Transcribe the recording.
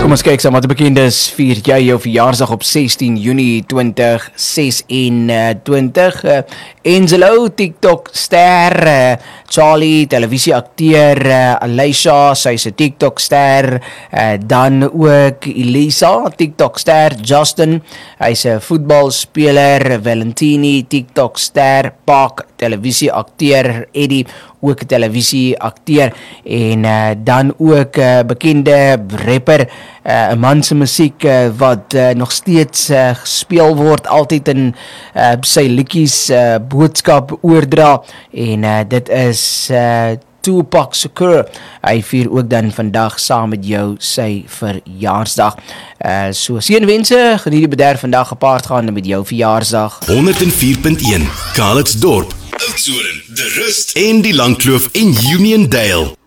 Kom ons kyk saam wat bekend is. Vier jy jou verjaarsdag op 16 Junie 2026. Angelo, TikTok ster, Charlie, televisieakteur, Alicia, sy is 'n TikTok ster, dan ook Elisa, TikTok ster, Justin, hy's 'n voetbalspeler, Valentini, TikTok ster, Park, televisieakteur, Eddie, ook 'n televisieakteur, en dan ook bekende rapper, 'n man se musiek wat nog steeds gespeel word, altyd in sy liedjies boodskap oordra, en dit is Tupac Shakur. Hy vier ook dan vandag saam met jou sy verjaarsdag. So seënwense, geniet die bederf vandag gepaard gaan met jou verjaarsdag. 104.1 Calitzdorp, Oudtshoorn, De Rust en die Langkloof en Uniondale.